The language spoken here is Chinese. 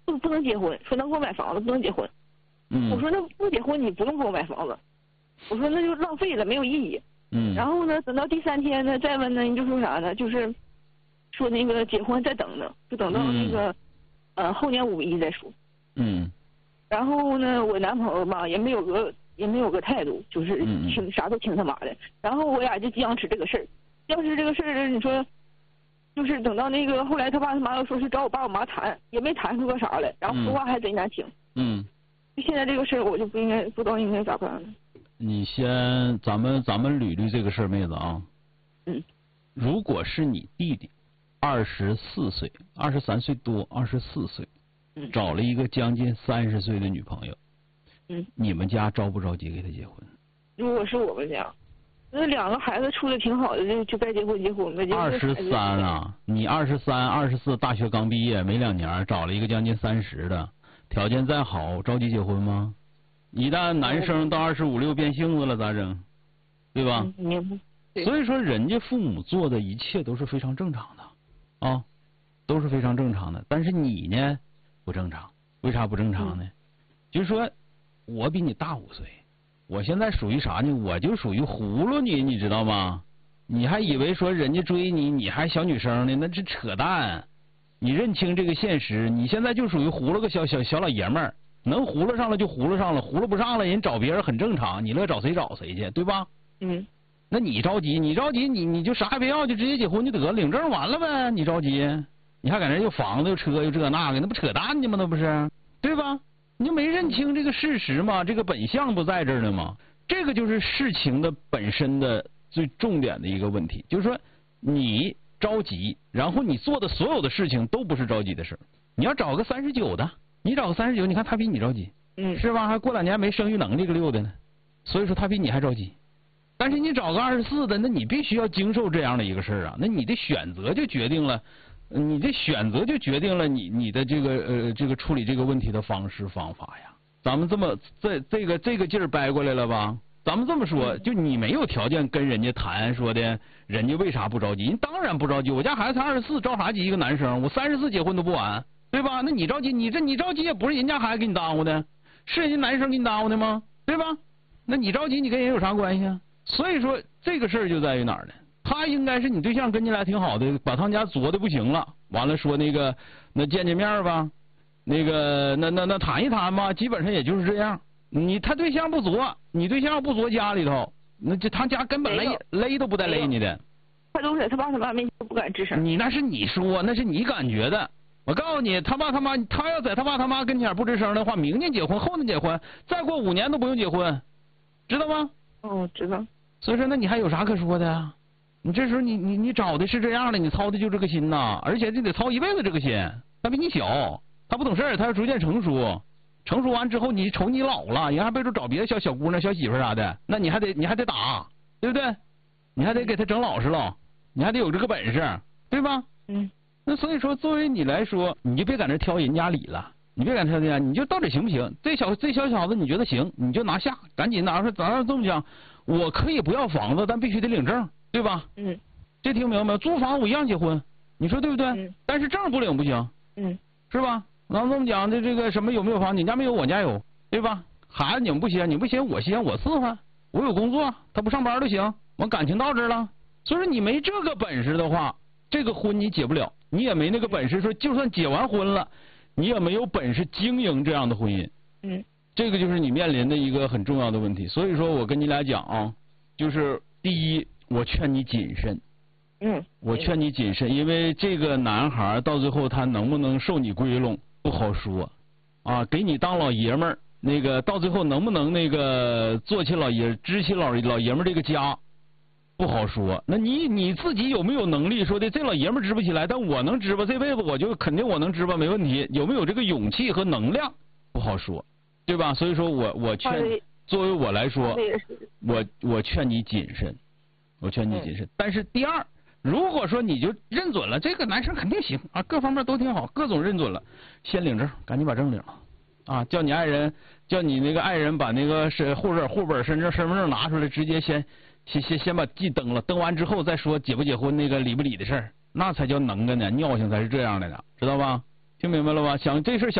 不能结婚，说能给我买房子，不能结婚。我说那不结婚你不用给我买房子，我说那就浪费了，没有意义。然后呢，等到第3天呢，再问呢，你就说啥呢？就是说那个结婚再等等，就等到那个后年5·1再说。然后呢，我男朋友吧也没有个态度，就是听啥都听他妈的。然后我俩就僵持这个事儿，你说就是等到那个后来他爸他妈又说是找我爸我妈谈，也没谈出个啥来，然后说话还贼难听。就现在这个事儿我就不知道应该咋办了。 你先咱们捋捋这个事儿，妹子啊。如果是你弟弟，24岁，23岁多，24岁。找了一个将近30岁的女朋友，你们家着不着急给他结婚？ 如果是我们家，那2个孩子处的挺好的，就该结婚呗。 23啊，你23、24，大学刚毕业没2年，找了一个将近30的，条件再好，着急结婚吗？一旦男生到25、6变性子了咋整？对吧？ 明白。 所以说，人家父母做的一切都是非常正常的啊，都是非常正常的。但是你呢？不正常，为啥不正常呢？就是说，我比你大5岁，我现在属于啥呢？我就属于葫芦你知道吗？你还以为说人家追你，你还小女生呢？那是扯淡！你认清这个现实，你现在就属于葫芦个小老爷们儿，能葫芦上了就葫芦上了，葫芦不上了，人找别人很正常，你乐找谁找谁去，对吧？那你着急，你就啥也别要，就直接结婚就得了，领证完了呗，你着急？你还搁那又房子又车又这那个，那不扯淡呢吗？那不是，对吧？你就没认清这个事实嘛，这个本相不在这儿呢吗？这个就是事情的本身的最重点的一个问题，就是说你着急，然后你做的所有的事情都不是着急的事。你要找个39的，你找个39，你看他比你着急，是吧？还过2年没生育能力个溜的呢，所以说他比你还着急。但是你找个24的，那你必须要经受这样的一个事儿啊，那你的选择就决定了。你的选择就决定了你的这个处理这个问题的方式方法呀。咱们这么这个劲儿掰过来了吧？咱们这么说，就你没有条件跟人家谈说的，人家为啥不着急？人当然不着急，我家孩子才24，着啥急？一个男生，我34结婚都不晚，对吧？那你着急，你着急也不是人家孩子给你耽误的，是人家男生给你耽误的吗？对吧？那你着急，你跟人有啥关系啊？所以说这个事儿就在于哪儿呢？他应该是你对象跟你俩挺好的，把他们家作的不行了，完了说那见面吧，那谈一谈吧，基本上也就是这样。他对象不作，你对象不作家里头，那这他家根本勒都不带勒你的。 他都在他爸他妈面前不敢吱声。 你那是你说，那是你感觉的。我告诉你，他爸他妈，他要在他爸他妈跟前不吱声的话，明年结婚，后年结婚，再过5年都不用结婚，知道吗？ 知道。 所以说，那你还有啥可说的呀？你这时候你找的是这样的，你操的就这个心呐，而且你得操一辈子这个心。他比你小，他不懂事儿，他要逐渐成熟，成熟完之后，你瞅你老了，人还背着找别的小姑娘、小媳妇啥的，那你还得打，对不对？你还得给他整老实了，你还得有这个本事，对吧？那所以说，作为你来说，你就别搁那挑人家理了，你别搁那挑人家，你就到底行不行？这小小子你觉得行，你就拿下，赶紧拿出。咱这么讲，我可以不要房子，但必须得领证。对吧？这听明白没有？租房我一样结婚，你说对不对？但是证不领不行，是吧？咱这么讲的，这个什么有没有房？你家没有，我家有，对吧？孩子你们不嫌，你不嫌我嫌，我伺候，我有工作，他不上班都行，我感情到这儿了。所以说你没这个本事的话，这个婚你结不了，你也没那个本事说，就算结完婚了，你也没有本事经营这样的婚姻。这个就是你面临的一个很重要的问题。所以说我跟你俩讲啊，就是第一。我劝你谨慎，我劝你谨慎，因为这个男孩到最后他能不能受你归拢不好说，啊，给你当老爷们儿，那个到最后能不能那个做起支起老爷们儿这个家，不好说。那你自己有没有能力说的这老爷们儿支不起来，但我能支吧，这辈子我就肯定我能支吧，没问题。有没有这个勇气和能量，不好说，对吧？所以说我劝，作为我来说，我劝你谨慎。我劝你谨慎，但是第二，如果说你就认准了这个男生肯定行啊，各方面都挺好，各种认准了，先领证，赶紧把证领了啊！叫你那个爱人把那个户本、身份证拿出来，直接先把记登了，登完之后再说结不结婚那个理不理的事儿，那才叫能的呢，尿性才是这样的呢，知道吧？听明白了吧？想这事